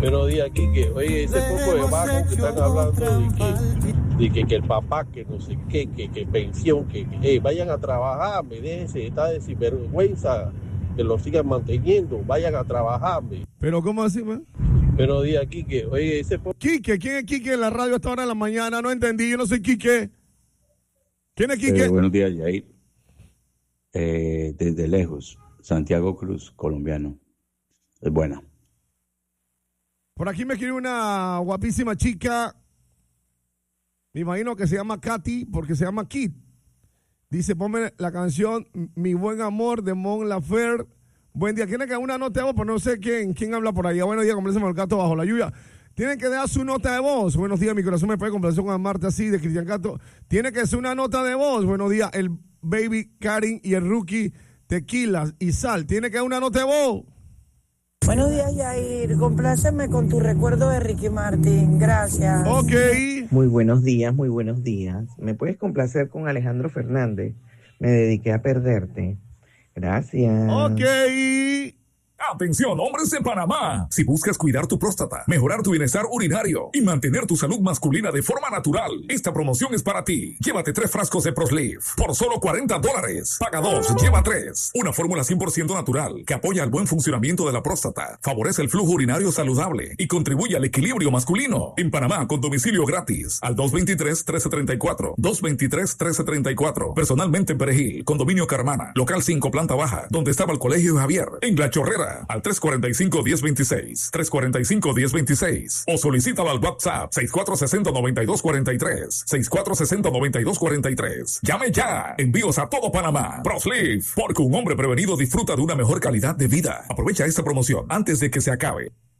Pero di aquí que, oye, ese poco de vagos que están hablando de que el papá, que no sé qué, que pensión, que vayan a trabajar, me déjense, está de sinvergüenza, que lo sigan manteniendo, vayan a trabajar. ¿Pero cómo así, man? Pero di aquí que, oye, ese poco... Quique, ¿quién es Quique en la radio a esta hora de la mañana? No entendí, yo no soy Quique. ¿Quién es Quique? Buenos días, Yair. Desde lejos, Santiago Cruz, colombiano. Es buena. Por aquí me escribe una guapísima chica. Me imagino que se llama Katy porque se llama Kit. Dice, ponme la canción Mi Buen Amor de Mon Laferte. Buen día. Tiene que dar una nota de voz, pero no sé quién habla por ahí. Buenos días, compléceme el gato bajo la lluvia. Tienen que dar su nota de voz. Buenos días, mi corazón me puede complacer con amarte así, de Cristian Cato. Tiene que ser una nota de voz. Buenos días, el Baby Karin y el Rookie Tequila y Sal. Tiene que dar una nota de voz. Buenos días, Yair. Compláceme con tu recuerdo de Ricky Martin. Gracias. Ok. Muy buenos días, muy buenos días. ¿Me puedes complacer con Alejandro Fernández? Me dediqué a perderte. Gracias. Ok. Atención, hombres de Panamá. Si buscas cuidar tu próstata, mejorar tu bienestar urinario y mantener tu salud masculina de forma natural, esta promoción es para ti. Llévate 3 frascos de ProSleeve por solo $40. Paga 2, lleva 3. Una fórmula 100% natural que apoya el buen funcionamiento de la próstata, favorece el flujo urinario saludable y contribuye al equilibrio masculino. En Panamá, con domicilio gratis, al 223-1334. 223-1334. Personalmente en Perejil, Condominio Carmana, local 5, planta baja, donde estaba el Colegio Javier. En La Chorrera, al 345-1026, 345-1026, o solicítalo al WhatsApp 6460-9243, 6460-9243. Llame ya. Envíos a todo Panamá. ProSleeve, porque un hombre prevenido disfruta de una mejor calidad de vida. Aprovecha esta promoción antes de que se acabe.